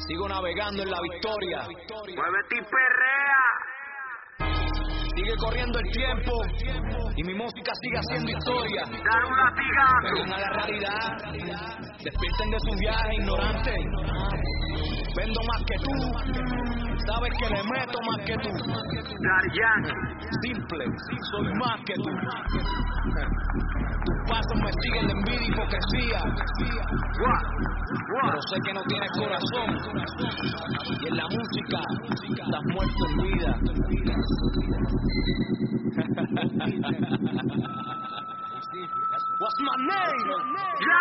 Sigo navegando en la victoria. Muévete y perrea. Sigue corriendo el tiempo y mi música sigue haciendo historia. Dar un latigazo. Vengan a la realidad, despierten de su viaje ignorante. Vendo más que tú, sabes que le meto más que tú. Daryan. Simple, soy más que tú. Tus pasos me siguen de envidia y hipocresía. Pero sé que no tienes corazón. Y en la música estás muerto en vida. What's my name?